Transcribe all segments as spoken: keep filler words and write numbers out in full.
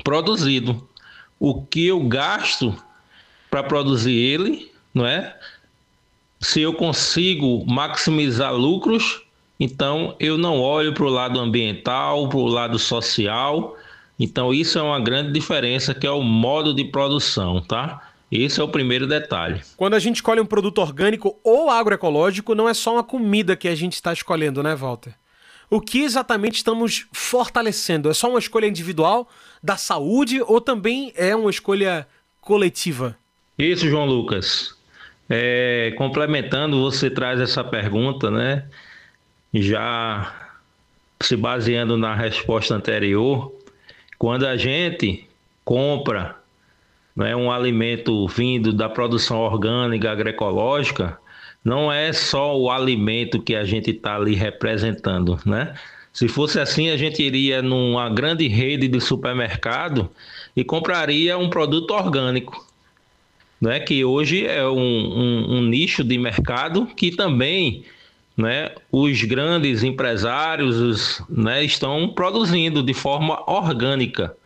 produzido. O que eu gasto para produzir ele, não é? Se eu consigo maximizar lucros, então eu não olho para o lado ambiental, para o lado social. Então isso é uma grande diferença, que é o modo de produção, tá? Esse é o primeiro detalhe. Quando a gente escolhe um produto orgânico ou agroecológico, não é só uma comida que a gente está escolhendo, né, Walter? O que exatamente estamos fortalecendo? É só uma escolha individual da saúde ou também é uma escolha coletiva? Isso, João Lucas. É, complementando, você traz essa pergunta, né? Já se baseando na resposta anterior, quando a gente compra, né, um alimento vindo da produção orgânica, agroecológica, não é só o alimento que a gente está ali representando, né? Se fosse assim, a gente iria numa grande rede de supermercado e compraria um produto orgânico, né? Que hoje é um, um, um nicho de mercado que também, né, os grandes empresários, os, né, estão produzindo de forma orgânica.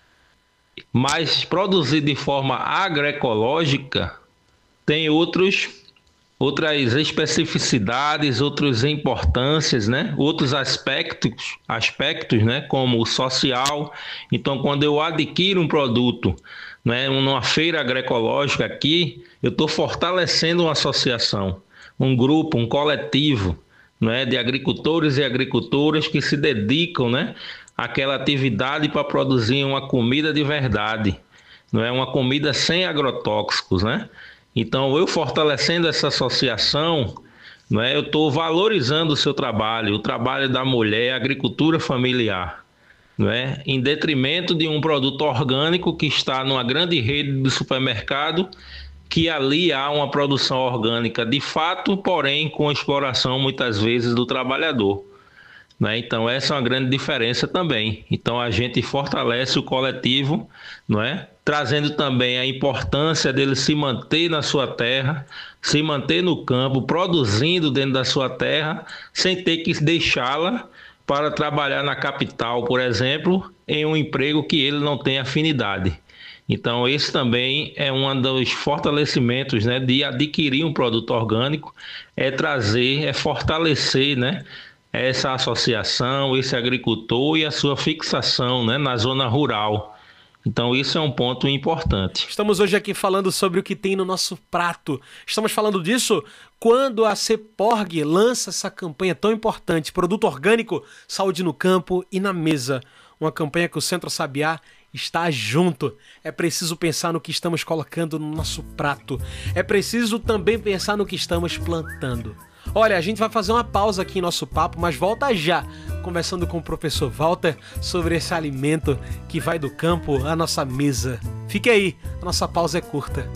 Mas produzir de forma agroecológica tem outros, outras especificidades, outras importâncias, né? Outros aspectos, aspectos, né? Como o social. Então, quando eu adquiro um produto, né, numa feira agroecológica aqui, eu estou fortalecendo uma associação, um grupo, um coletivo, né, de agricultores e agricultoras que se dedicam, né, àquela atividade para produzir uma comida de verdade, não é uma comida sem agrotóxicos, né? Então, eu fortalecendo essa associação, não é, eu estou valorizando o seu trabalho, o trabalho da mulher, a agricultura familiar, não é, em detrimento de um produto orgânico que está numa grande rede de supermercado, que ali há uma produção orgânica de fato, porém com exploração muitas vezes do trabalhador, né? Então essa é uma grande diferença também. Então a gente fortalece o coletivo, não é? Trazendo também a importância dele se manter na sua terra, se manter no campo, produzindo dentro da sua terra, sem ter que deixá-la para trabalhar na capital, por exemplo, em um emprego que ele não tem afinidade. Então, esse também é um dos fortalecimentos, né, de adquirir um produto orgânico, é trazer, é fortalecer, né, essa associação, esse agricultor e a sua fixação, né, na zona rural. Então, isso é um ponto importante. Estamos hoje aqui falando sobre o que tem no nosso prato. Estamos falando disso quando a CEPORG lança essa campanha tão importante, Produto Orgânico, Saúde no Campo e na Mesa. Uma campanha que o Centro Sabiá está junto. É preciso pensar no que estamos colocando no nosso prato. É preciso também pensar no que estamos plantando. Olha, a gente vai fazer uma pausa aqui em nosso papo, mas volta já, conversando com o professor Walter sobre esse alimento que vai do campo à nossa mesa. Fique aí, a nossa pausa é curta.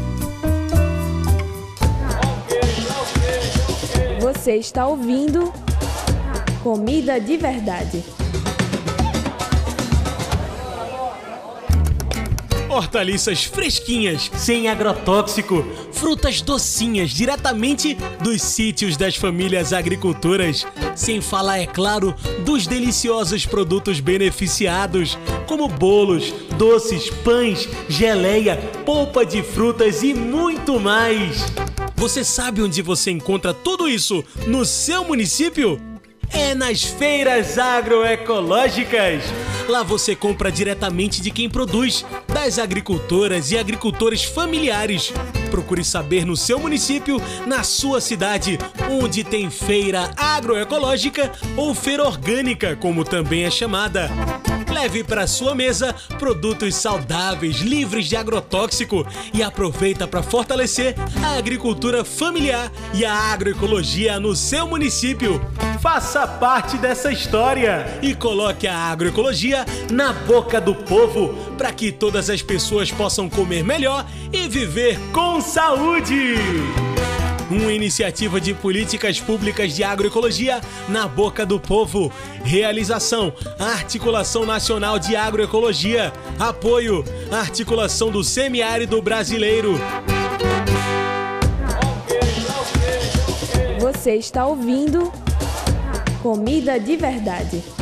Você está ouvindo Comida de Verdade. Hortaliças fresquinhas, sem agrotóxico, frutas docinhas diretamente dos sítios das famílias agricultoras. Sem falar, é claro, dos deliciosos produtos beneficiados, como bolos, doces, pães, geleia, polpa de frutas e muito mais. Você sabe onde você encontra tudo isso no seu município? É nas feiras agroecológicas. Lá você compra diretamente de quem produz, das agricultoras e agricultores familiares. Procure saber no seu município, na sua cidade, onde tem feira agroecológica ou feira orgânica, como também é chamada. Leve para sua mesa produtos saudáveis, livres de agrotóxico e aproveita para fortalecer a agricultura familiar e a agroecologia no seu município. Faça parte dessa história e coloque a agroecologia na boca do povo para que todas as pessoas possam comer melhor e viver com saúde. Uma iniciativa de políticas públicas de agroecologia na boca do povo. Realização: Articulação Nacional de Agroecologia. Apoio: Articulação do Semiárido Brasileiro. Você está ouvindo Comida de Verdade.